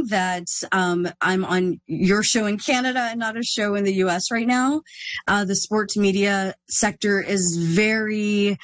that I'm on your show in Canada and not a show in the US right now. The sports media sector is very,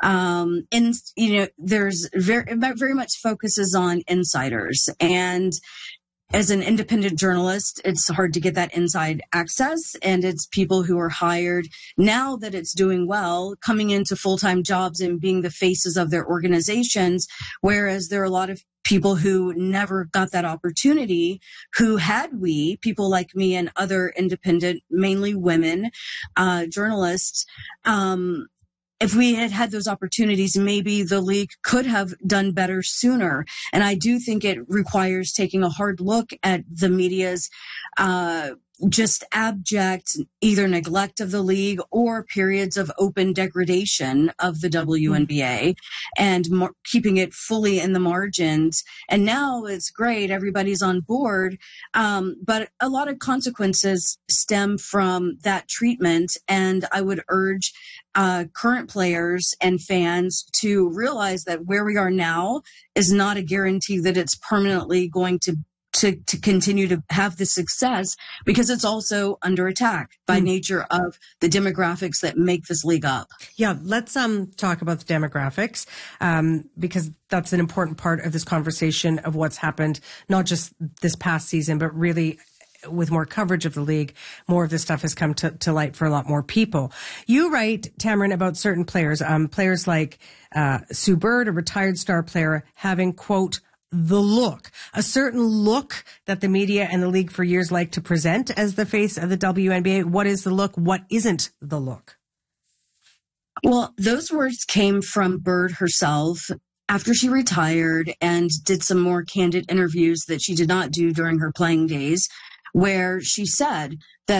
there's very much focuses on insiders. And as an independent journalist, it's hard to get that inside access, and it's people who are hired now that it's doing well, coming into full-time jobs and being the faces of their organizations, whereas there are a lot of people who never got that opportunity, who people like me and other independent, mainly women, journalists, if we had had those opportunities, maybe the league could have done better sooner. And I do think it requires taking a hard look at the media's just abject either neglect of the league or periods of open degradation of the WNBA and keeping it fully in the margins. And now it's great. Everybody's on board. But a lot of consequences stem from that treatment. And I would urge current players and fans to realize that where we are now is not a guarantee that it's permanently going to continue to have the success, because it's also under attack by nature of the demographics that make this league up. Yeah, let's talk about the demographics, because that's an important part of this conversation of what's happened, not just this past season, but really with more coverage of the league, more of this stuff has come to light for a lot more people. You write, Tamron, about certain players, players like Sue Bird, a retired star player, having, quote, a certain look that the media and the league for years like to present as the face of the WNBA. What is the look? What isn't the look? Well, those words came from Bird herself after she retired and did some more candid interviews that she did not do during her playing days, where she said,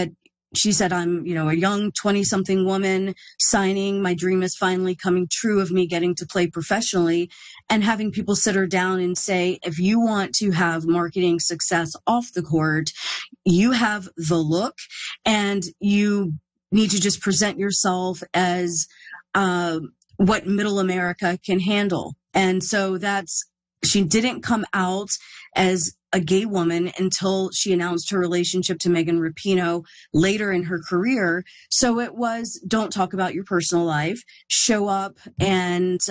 I'm, a young 20-something woman signing. My dream is finally coming true of me getting to play professionally, and having people sit her down and say, if you want to have marketing success off the court, you have the look and you need to just present yourself as what middle America can handle. And so she didn't come out as a gay woman until she announced her relationship to Megan Rapinoe later in her career. So it was, don't talk about your personal life, show up. And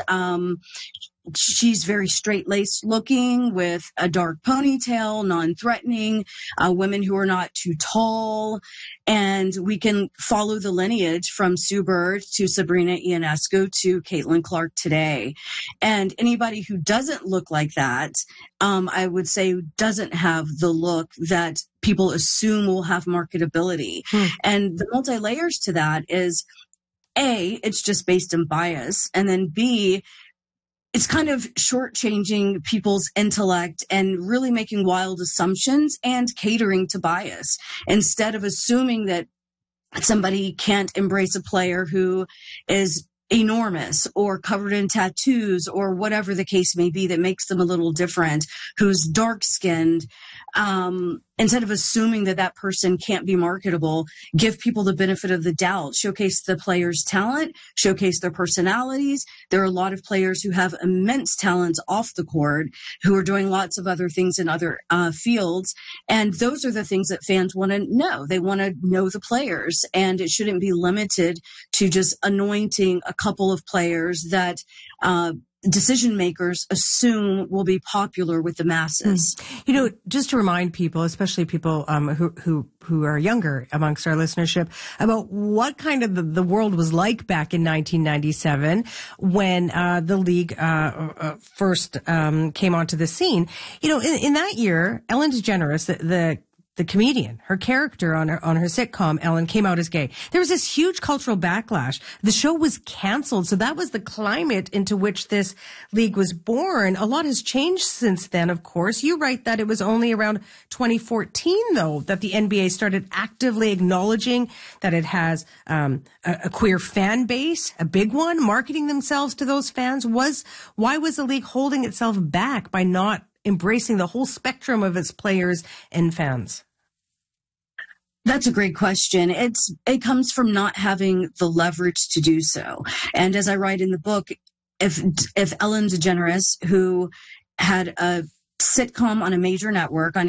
she's very straight-laced looking with a dark ponytail, non-threatening, women who are not too tall. And we can follow the lineage from Sue Bird to Sabrina Ionescu to Caitlin Clark today. And anybody who doesn't look like that, I would say doesn't have the look that people assume will have marketability. And the multi-layers to that is, A, it's just based on bias. And then B, it's kind of shortchanging people's intellect and really making wild assumptions and catering to bias instead of assuming that somebody can't embrace a player who is enormous or covered in tattoos or whatever the case may be that makes them a little different, who's dark-skinned. Instead of assuming that person can't be marketable, give people the benefit of the doubt, showcase the players' talent, showcase their personalities. There are a lot of players who have immense talents off the court who are doing lots of other things in other fields. And those are the things that fans want to know. They want to know the players, and it shouldn't be limited to just anointing a couple of players that decision makers assume will be popular with the masses. Just to remind people, especially people who are younger amongst our listenership, about what kind of the world was like back in 1997 when the league first came onto the scene. In that year, Ellen DeGeneres, the comedian, her character on her sitcom, Ellen, came out as gay. There was this huge cultural backlash. The show was canceled. So that was the climate into which this league was born. A lot has changed since then, of course. You write that it was only around 2014, though, that the NBA started actively acknowledging that it has a queer fan base, a big one, marketing themselves to those fans. Why was the league holding itself back by not embracing the whole spectrum of its players and fans? That's a great question. It comes from not having the leverage to do so. And as I write in the book, if Ellen DeGeneres, who had a sitcom on a major network on